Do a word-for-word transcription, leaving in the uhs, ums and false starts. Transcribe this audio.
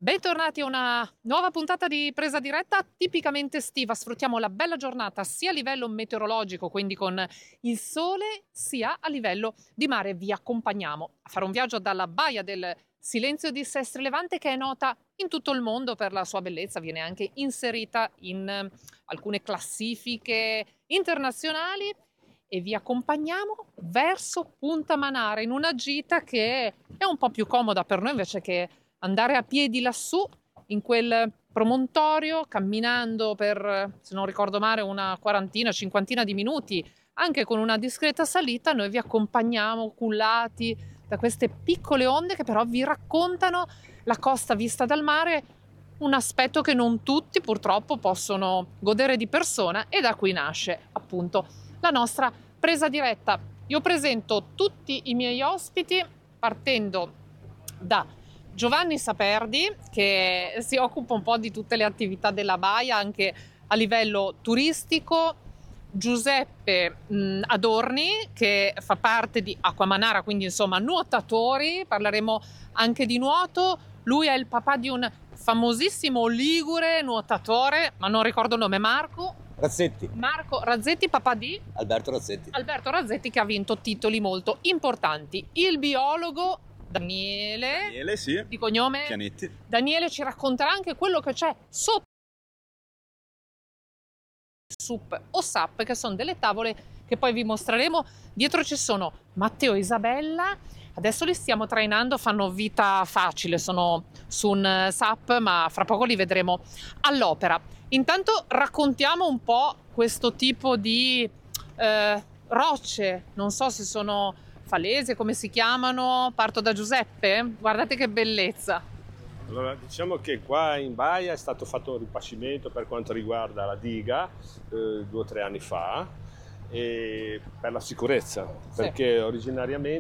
Bentornati a una nuova puntata di Presa Diretta tipicamente estiva. Sfruttiamo la bella giornata sia a livello meteorologico, quindi con il sole, sia a livello di mare. Vi accompagniamo a fare un viaggio dalla baia del Silenzio di Sestri Levante, che è nota in tutto il mondo per la sua bellezza, viene anche inserita in eh, alcune classifiche internazionali, e vi accompagniamo verso Punta Manara in una gita che è un po' più comoda per noi invece che andare a piedi lassù in quel promontorio, camminando per, se non ricordo male, una quarantina, cinquantina di minuti, anche con una discreta salita. Noi vi accompagniamo cullati da queste piccole onde che però vi raccontano la costa vista dal mare, un aspetto che non tutti purtroppo possono godere di persona, e da cui nasce appunto la nostra presa diretta. Io presento tutti i miei ospiti partendo da Giovanni Saperdi, che si occupa un po' di tutte le attività della baia anche a livello turistico, Giuseppe mh, Adorni, che fa parte di Acqua Manara, quindi insomma nuotatori, parleremo anche di nuoto. Lui è il papà di un famosissimo ligure nuotatore, ma non ricordo il nome. Marco Razzetti, Marco Razzetti, papà di Alberto Razzetti. Alberto Razzetti, che ha vinto titoli molto importanti. Il biologo Daniele, Daniele, sì. di cognome Pianetti. Daniele ci racconterà anche quello che c'è sotto S U P o S A P, che sono delle tavole che poi vi mostreremo. Dietro ci sono Matteo e Isabella, adesso li stiamo trainando, fanno vita facile, sono su un S A P, ma fra poco li vedremo all'opera. Intanto raccontiamo un po' questo tipo di eh, rocce, non so se sono falese, come si chiamano. Parto da Giuseppe, guardate che bellezza. Allora, diciamo che qua in baia è stato fatto un ripascimento per quanto riguarda la diga eh, due o tre anni fa, e per la sicurezza, Sì. perché originariamente